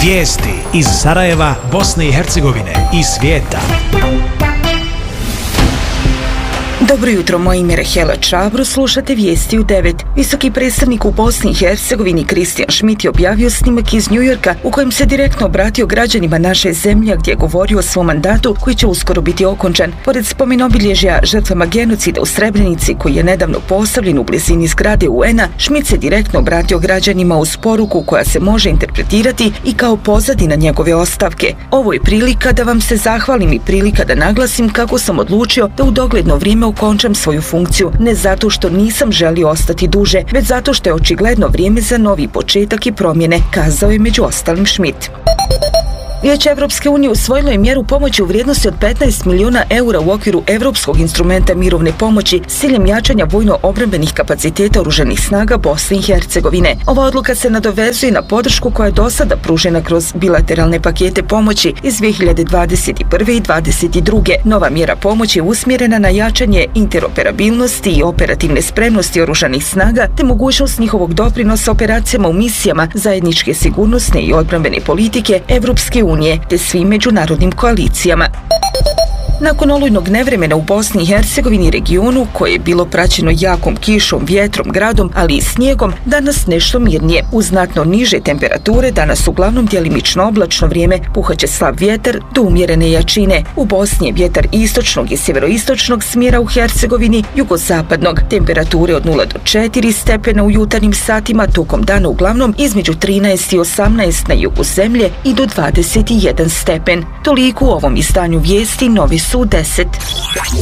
Vijesti iz Sarajeva, Bosne i Hercegovine i svijeta. Dobro jutro, moje ime je Hela Čabro, slušate vijesti u 9. Visoki predstavnik u Bosni i Hercegovini Kristijan Schmidt je objavio snimak iz New Yorka u kojem se direktno obratio građanima naše zemlje, gdje je govorio o svom mandatu koji će uskoro biti okončan. Pored spomen-obilježja žrtvama genocida u Srebrenici koji je nedavno postavljen u blizini zgrade UN-a, Schmidt se direktno obratio građanima uz poruku koja se može interpretirati i kao pozadina njegove ostavke. Ovo je prilika da vam se zahvalim i prilika da naglasim kako sam odlučio da u dogledno vrijeme okončam svoju funkciju, ne zato što nisam želio ostati duže, već zato što je očigledno vrijeme za novi početak i promjene, kazao je među ostalim Schmidt. Vijeće Evropske unije usvojilo je mjeru pomoći u vrijednosti od 15 milijuna eura u okviru Europskog instrumenta mirovne pomoći s ciljem jačanja vojno-obrambenih kapaciteta oružanih snaga Bosne i Hercegovine. Ova odluka se nadovezuje na podršku koja je do sada pružena kroz bilateralne pakete pomoći iz 2021. i 2022. Nova mjera pomoći je usmjerena na jačanje interoperabilnosti i operativne spremnosti oružanih snaga te mogućnost njihovog doprinosa operacijama u misijama zajedničke sigurnosne i odbrambene politike Evropske unije te svim međunarodnim koalicijama. Nakon olujnog nevremena u Bosni i Hercegovini i regionu, koje je bilo praćeno jakom kišom, vjetrom, gradom, ali i snijegom, danas nešto mirnije. Uz znatno niže temperature, danas uglavnom djelimično oblačno vrijeme, puhaće slab vjetar do umjerene jačine. U Bosni je vjetar istočnog i sjeveroistočnog smjera, u Hercegovini jugozapadnog. Temperature od 0 do 4 stepena u jutarnjim satima, tokom dana uglavnom između 13 i 18 na jugu zemlje i do 21 stepen. Toliko u ovom izdanju vijesti, novi su 10.